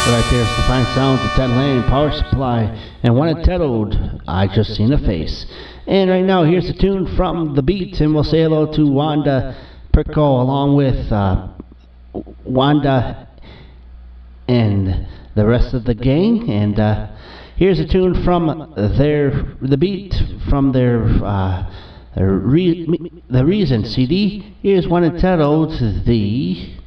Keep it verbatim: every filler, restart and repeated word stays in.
Right there's the fine sounds of Ted Lane Power Supply, and one entitled I Just Seen a Face. And right now here's the tune from The Beat, and we'll say hello to Wanda Perko along with uh, Wanda and the rest of the gang. And uh, here's a tune from their The Beat from their uh, re- the Reason C D. Here's one entitled The